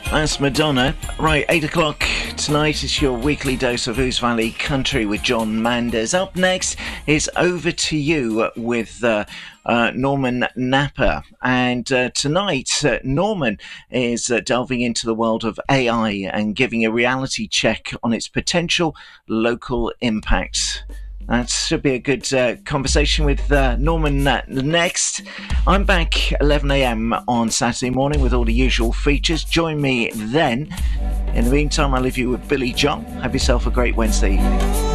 That's Madonna. Right, 8 o'clock tonight is your weekly dose of Ouse Valley Country with John Manders. Up next is Over to You with Norman Napper. And tonight, Norman is delving into the world of AI and giving a reality check on its potential local impact. That should be a good conversation with Norman next. I'm back 11 a.m. on Saturday morning with all the usual features. Join me then. In the meantime, I'll leave you with Billy John. Have yourself a great Wednesday evening.